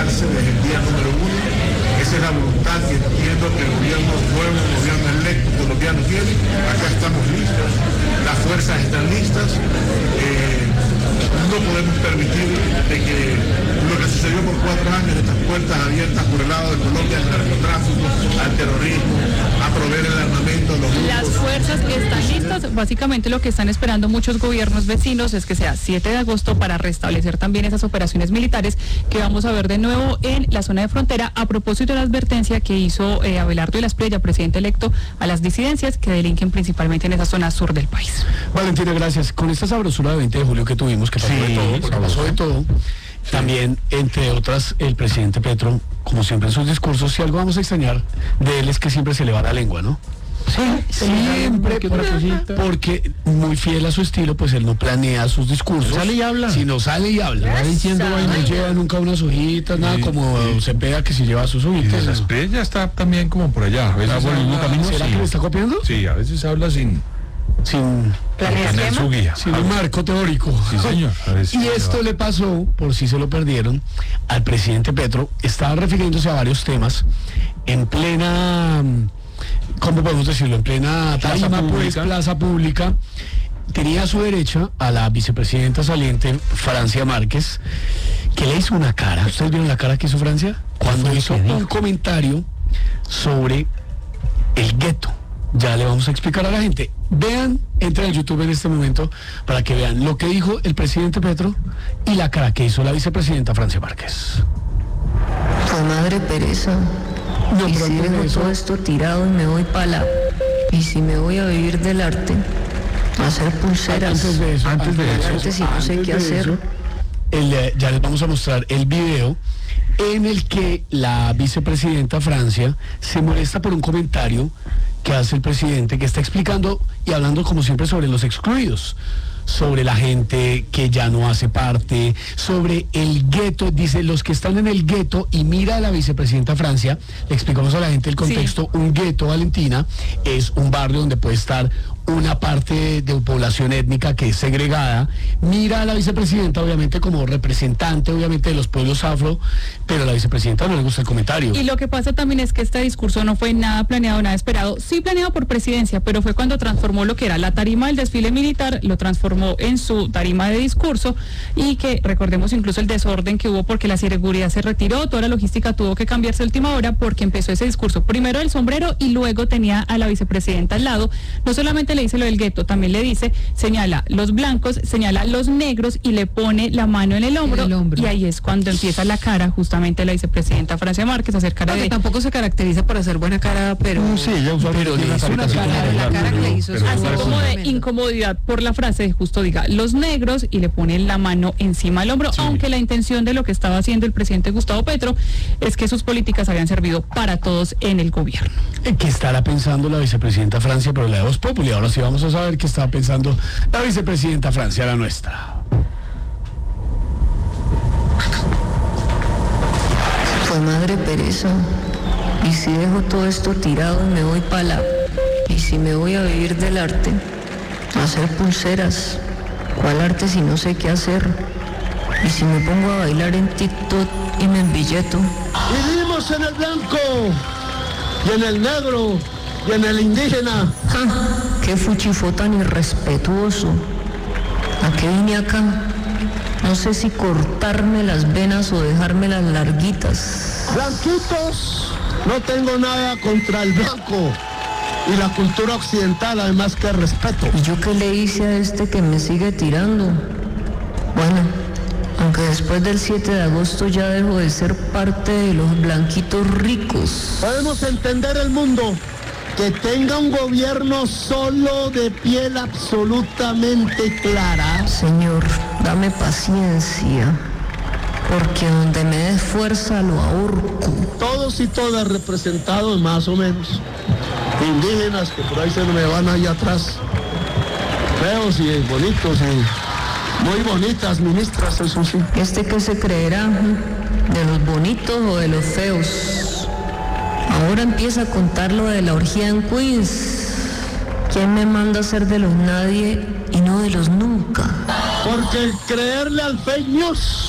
darse desde el día número 1. Esa es la voluntad que entiendo que el gobierno nuevo, el gobierno electo colombiano tiene. Acá estamos listos, las fuerzas están listas. No podemos permitir de que lo que sucedió por 4 años, estas puertas abiertas por el lado de Colombia al narcotráfico, al terrorismo, a proveer el armamento, los grupos. Las fuerzas están listas. Básicamente lo que están esperando muchos gobiernos vecinos es que sea 7 de agosto para restablecer también esas operaciones militares que vamos a ver de nuevo en la zona de frontera, a propósito de la advertencia que hizo Abelardo de la Espriella, presidente electo, a las disidencias que delinquen principalmente en esa zona sur del país. Valentina, gracias. Con esta sabrosura de 20 de julio que tuvimos, que pasó de todo, porque pasó de todo, también, entre otras, el presidente Petro, como siempre en sus discursos, si algo vamos a extrañar de él es que siempre se le va la lengua, ¿no? Sí, siempre, porque muy fiel a su estilo, pues él no planea sus discursos. Sale y habla. Sino sale y habla. Va diciendo, No lleva nunca unas hojitas, nada como Cepeda que si lleva sus hojitas. La Espriella está también como por allá. A veces ¿Será que le está copiando? Sí, a veces habla sin tener su guía. Sin un marco teórico. Sí, señor. Y esto le pasó, por si se lo perdieron, al presidente Petro. Estaba refiriéndose a varios temas en plena, ¿cómo podemos decirlo? En plena tarima, pues, plaza pública. Tenía a su derecha a la vicepresidenta saliente, Francia Márquez, que le hizo una cara. ¿Ustedes vieron la cara que hizo Francia? Cuando hizo un comentario sobre el gueto. Ya le vamos a explicar a la gente. Vean, entren a YouTube en este momento para que vean lo que dijo el presidente Petro y la cara que hizo la vicepresidenta Francia Márquez. Fue madre pereza. No, y pero si dejo todo esto tirado y me voy para la... Y si me voy a vivir del arte, a hacer pulseras. Antes si no sé qué hacer. Ya les vamos a mostrar el video en el que la vicepresidenta Francia se molesta por un comentario que hace el presidente, que está explicando y hablando como siempre sobre los excluidos, sobre la gente que ya no hace parte, sobre el gueto. Dice, los que están en el gueto, y mira a la vicepresidenta Francia, le explicamos a la gente el contexto. Sí. Un gueto, Valentina, es un barrio donde puede estar una parte de población étnica que es segregada. Mira a la vicepresidenta, obviamente, como representante, obviamente, de los pueblos afro, pero a la vicepresidenta no le gusta el comentario. Y lo que pasa también es que este discurso no fue nada planeado, nada esperado. Sí planeado por presidencia, pero fue cuando transformó lo que era la tarima del desfile militar, lo transformó en su tarima de discurso, y que recordemos incluso el desorden que hubo porque la seguridad se retiró, toda la logística tuvo que cambiarse a última hora porque empezó ese discurso. Primero el sombrero y luego tenía a la vicepresidenta al lado. No solamente le dice lo del gueto, también le dice, señala los blancos, señala los negros y le pone la mano en el hombro. Y ahí es cuando empieza la cara justamente la vicepresidenta Francia Márquez a hacer cara de... Tampoco se caracteriza por hacer buena cara, pero... Sí, ella pero le hizo una cara, la cara que le hizo así como de incomodidad por la frase, justo diga los negros y le pone la mano encima del hombro, sí. Aunque la intención de lo que estaba haciendo el presidente Gustavo Petro es que sus políticas habían servido para todos en el gobierno. ¿Qué estará pensando la vicepresidenta Francia, pero la de Voz Populi? Ahora sí vamos a saber qué estaba pensando la vicepresidenta Francia, la nuestra. Fue madre pereza. Y si dejo todo esto tirado y me voy para la... Y si me voy a vivir del arte, a hacer pulseras. ¿Cuál arte si no sé qué hacer? Y si me pongo a bailar en TikTok y me embilleto. Vivimos en el blanco, y en el negro, y en el indígena. ¡Qué fuchifó tan irrespetuoso! ¿A qué vine acá? No sé si cortarme las venas o dejármelas larguitas. Blanquitos, no tengo nada contra el blanco y la cultura occidental, además que respeto. ¿Y yo qué le hice a este que me sigue tirando? Bueno, aunque después del 7 de agosto ya dejo de ser parte de los blanquitos ricos. Podemos entender el mundo que tenga un gobierno solo de piel absolutamente clara. Señor, dame paciencia, porque donde me des fuerza lo ahorco. Todos y todas representados más o menos. Indígenas que por ahí se me van ahí atrás. Feos y bonitos y muy bonitas ministras, eso sí. ¿Este qué se creerá? ¿De los bonitos o de los feos? Ahora empieza a contar lo de la orgía en Queens. ¿Quién me manda a ser de los nadie y no de los nunca? Porque el creerle al fake news